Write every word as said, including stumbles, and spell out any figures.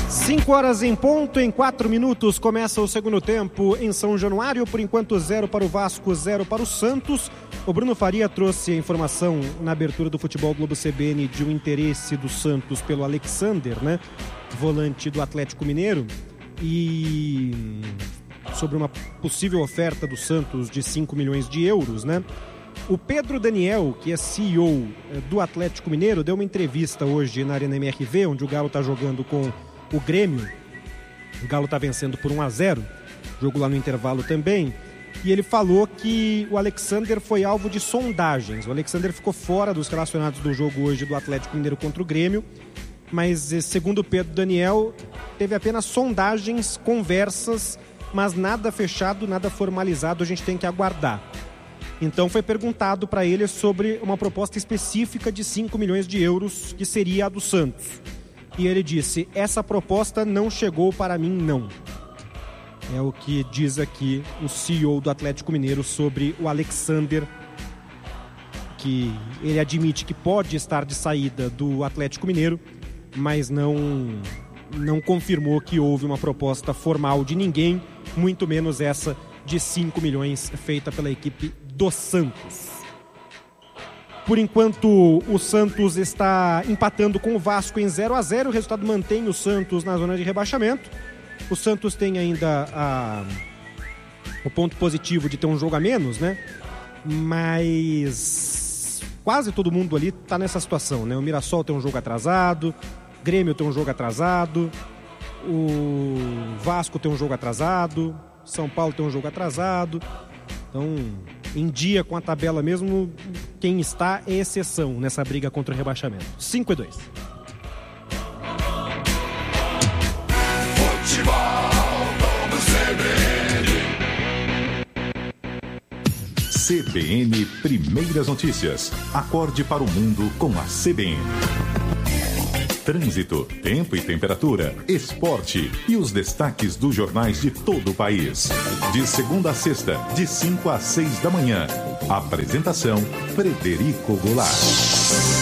Cinco horas em ponto, em quatro minutos começa o segundo tempo em São Januário. Por enquanto, zero para o Vasco, zero para o Santos. O Bruno Faria trouxe a informação na abertura do Futebol Globo C B N de um interesse do Santos pelo Alexander, né? Volante do Atlético Mineiro. E sobre uma possível oferta do Santos de cinco milhões de euros, né? O Pedro Daniel, que é C E O do Atlético Mineiro, deu uma entrevista hoje na Arena M R V, onde o Galo está jogando com o Grêmio. O Galo está vencendo por um a zero, jogo lá no intervalo também, e ele falou que o Alexander foi alvo de sondagens. O Alexander ficou fora dos relacionados do jogo hoje do Atlético Mineiro contra o Grêmio, mas segundo o Pedro Daniel, teve apenas sondagens, conversas, mas nada fechado, nada formalizado, a gente tem que aguardar. Então foi perguntado para ele sobre uma proposta específica de cinco milhões de euros, que seria a do Santos. E ele disse: essa proposta não chegou para mim, não. É o que diz aqui o C E O do Atlético Mineiro sobre o Alexander, que ele admite que pode estar de saída do Atlético Mineiro, mas não, não confirmou que houve uma proposta formal de ninguém, muito menos essa de cinco milhões feita pela equipe do Santos. Por enquanto, o Santos está empatando com o Vasco em zero a zero. O resultado mantém o Santos na zona de rebaixamento. O Santos tem ainda a... o ponto positivo de ter um jogo a menos, né? Mas quase todo mundo ali está nessa situação, né? O Mirassol tem um jogo atrasado, o Grêmio tem um jogo atrasado, o Vasco tem um jogo atrasado, São Paulo tem um jogo atrasado. Então, em dia com a tabela mesmo, quem está é exceção nessa briga contra o rebaixamento. cinco a dois. Futebol no C B N. C B N Primeiras Notícias. Acorde para o mundo com a C B N. Trânsito, tempo e temperatura, esporte e os destaques dos jornais de todo o país. De segunda a sexta, de cinco às seis da manhã. Apresentação: Frederico Goulart.